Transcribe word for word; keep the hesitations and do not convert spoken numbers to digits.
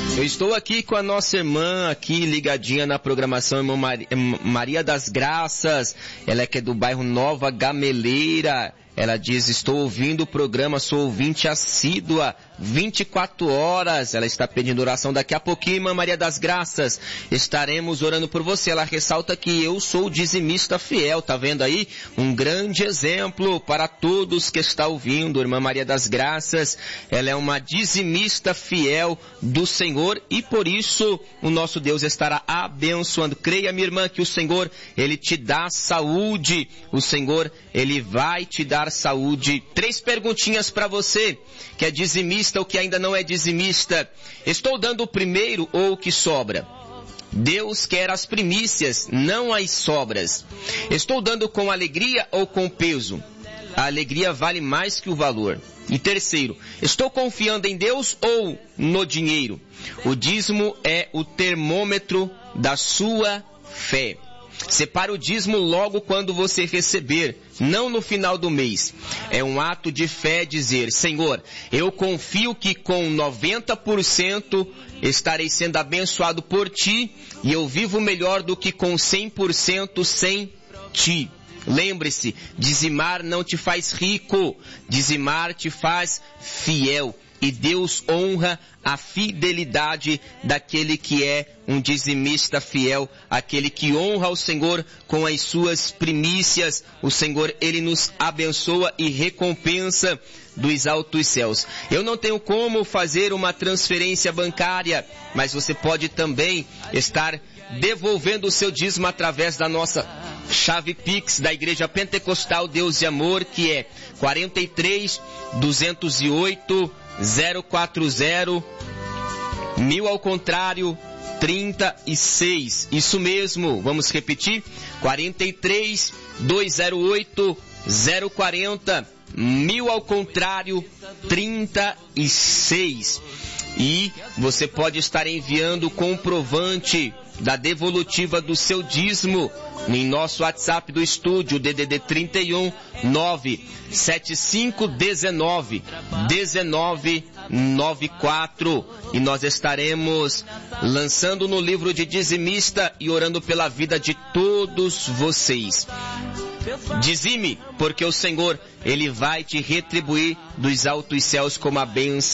Eu estou aqui com a nossa irmã, aqui ligadinha na programação, irmã Maria das Graças. Ela é que é do bairro Nova Gameleira. Ela diz, estou ouvindo o programa, sou ouvinte assídua, vinte e quatro horas. Ela está pedindo oração daqui a pouquinho, irmã Maria das Graças. Estaremos orando por você. Ela ressalta que eu sou dizimista fiel. Tá vendo aí? Um grande exemplo para todos que está ouvindo. Irmã Maria das Graças, ela é uma dizimista fiel do Senhor e por isso o nosso Deus estará abençoando. Creia, minha irmã, que o Senhor, Ele te dá saúde. O Senhor, Ele vai te dar saúde. Três perguntinhas para você, que é dizimista ou que ainda não é dizimista. Estou dando o primeiro ou o que sobra? Deus quer as primícias, não as sobras. Estou dando com alegria ou com peso? A alegria vale mais que o valor. E terceiro, estou confiando em Deus ou no dinheiro? O dízimo é o termômetro da sua fé. Separe o dízimo logo quando você receber, não no final do mês. É um ato de fé dizer, Senhor, eu confio que com noventa por cento estarei sendo abençoado por Ti e eu vivo melhor do que com cem por cento sem Ti. Lembre-se, dizimar não te faz rico, dizimar te faz fiel. E Deus honra a fidelidade daquele que é um dizimista fiel, aquele que honra o Senhor com as suas primícias. O Senhor, Ele nos abençoa e recompensa dos altos céus. Eu não tenho como fazer uma transferência bancária, mas você pode também estar devolvendo o seu dízimo através da nossa chave Pix da Igreja Pentecostal Deus e Amor, que é quarenta e três, duzentos e oito, zero quatro zero, mil ao contrário, trinta e seis. Isso mesmo, vamos repetir? quarenta e três, duzentos e oito, zero quarenta, mil ao contrário, trinta e seis. E você pode estar enviando o comprovante da devolutiva do seu dízimo em nosso WhatsApp do estúdio, D D D trinta e um, nove sete cinco um nove, um nove nove quatro. E nós estaremos lançando no livro de dizimista e orando pela vida de todos vocês. Dizime, porque o Senhor, Ele vai te retribuir dos altos céus como a bênção.